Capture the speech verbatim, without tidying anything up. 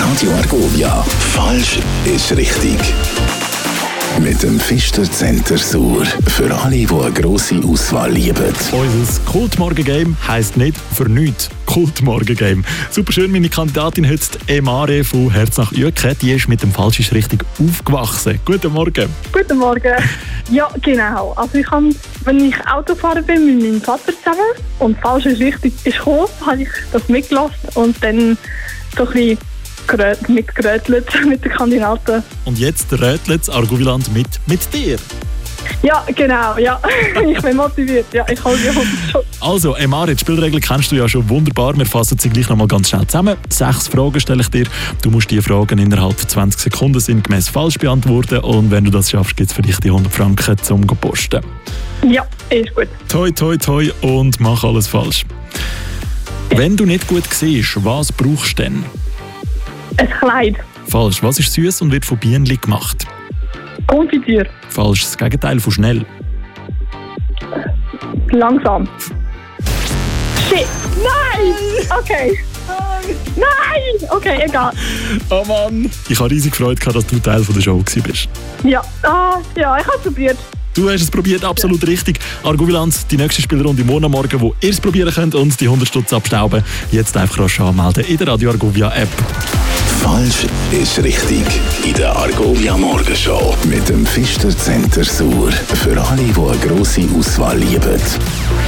Radio Argovia. Falsch ist richtig. Mit dem Pfister Center Sur. Für alle, die eine grosse Auswahl lieben. Unser Kultmorgen-Game heisst nicht für nichts Kultmorgen-Game. Super schön, meine Kandidatin heute, Emare von Herz nach Uecken, die ist mit dem Falsch ist richtig aufgewachsen. Guten Morgen. Guten Morgen. Ja, genau. Also ich habe, wenn ich Autofahrer bin, mit meinem Vater zusammen und Falsch ist richtig ist gekommen, habe ich das mitgelassen und dann so ein bisschen mitgerötelt mit den Kandidaten. Und jetzt rötelt das Argoviland mit, mit dir. Ja, genau, ja. Ich bin motiviert, ja, ich halte mich schon. Also, Emare, die Spielregeln kennst du ja schon wunderbar. Wir fassen sie gleich noch mal ganz schnell zusammen. Sechs Fragen stelle ich dir. Du musst die Fragen innerhalb von zwanzig Sekunden sinngemäß falsch beantworten. Und wenn du das schaffst, gibt es für dich die hundert Franken zum Posten. Ja, ist gut. Toi, toi, toi und mach alles falsch. Wenn du nicht gut siehst, was brauchst du denn? Ein Kleid. Falsch. Was ist süß und wird von Bienen gemacht? Konfitüre. Falsch. Das Gegenteil von schnell. Langsam. Shit. Nein! Okay. Nein! Okay, egal. Oh Mann. Ich habe riesig Freude gehabt, dass du Teil der Show warst. Ja, ah, ja, ich habe es probiert. Du hast es probiert, absolut richtig. Argoviland, die nächste Spielrunde morgen am Morgen, wo ihr es probieren könnt und die hundert Stutz abstauben. Jetzt einfach rasch anmelden in der Radio Argovia App. Falsch ist richtig. In der Argovia Morgenshow. Mit dem Pfister Center Sur. Für alle, die eine grosse Auswahl lieben.